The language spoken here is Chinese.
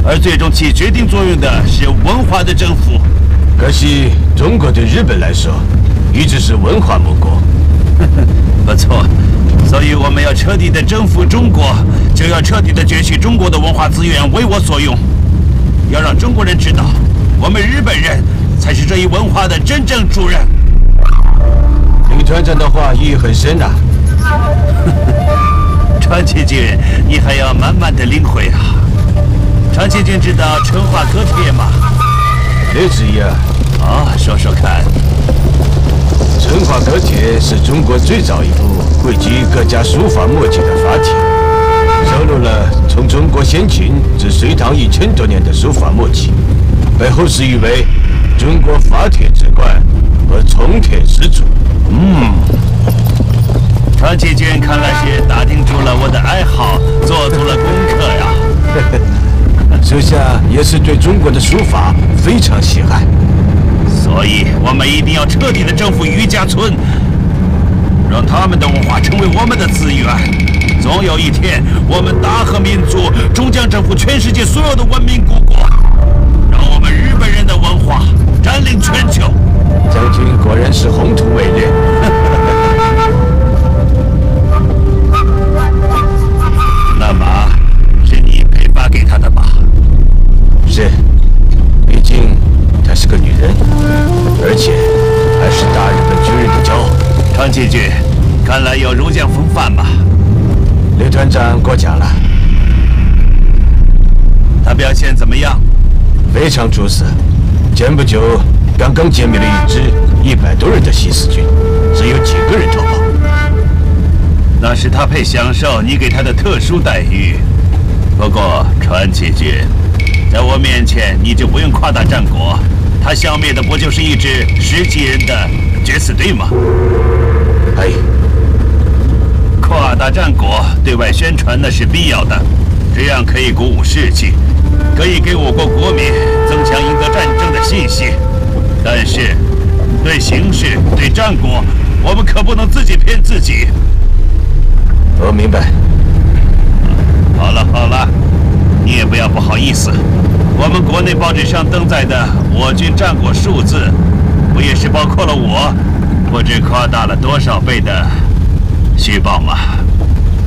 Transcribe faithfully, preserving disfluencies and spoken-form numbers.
而最终起决定作用的是文化的征服。 可惜中国对日本来说，一直是文化母国。 不错，所以我们要彻底的征服中国，就要彻底的攫取中国的文化资源为我所用。要让中国人知道，我们日本人才是这一文化的真正主人。 李团长的话意义很深啊。 川崎君，你还要慢慢的领会啊。川崎君知道成化阁帖吗？ 列子呀。 啊，说说看。 成化阁帖是中国最早一部汇集各家书法墨迹的法帖，收录了从中国先秦至隋唐一千多年的书法墨迹，被后世誉为中国法帖之冠和冲帖始祖。嗯， 川崎君看来是打听出了我的爱好，做足了功课呀。 属下也是对中国的书法非常喜爱。 所以，我们一定要彻底的征服余家村，让他们的文化成为我们的资源。总有一天，我们大和民族终将征服全世界所有的文明古国，让我们日本人的文化占领全球。 将军果然是宏图伟略。 那马是你配发给他的吧？ 是，毕竟她是个女人，而且还是大日本军人的骄傲。 川崎君，看来有儒将风范吧？ 刘团长过奖了。 他表现怎么样？ 非常出色。前不久刚刚歼灭了一支一百多人的西斯军，只有几个人逃跑。 那是他配享受你给他的特殊待遇。不过川崎君，在我面前你就不用夸大战果，他消灭的不就是一支十几人的决死队吗？ 哎， 夸大战果，对外宣传那是必要的，这样可以鼓舞士气，可以给我国国民增强赢得战争的信心。但是，对形势、对战果，我们可不能自己骗自己。 我明白。 好了好了，你也不要不好意思。我们国内报纸上登载的我军战果数字，不也是包括了我不知夸大了多少倍的虚报吗？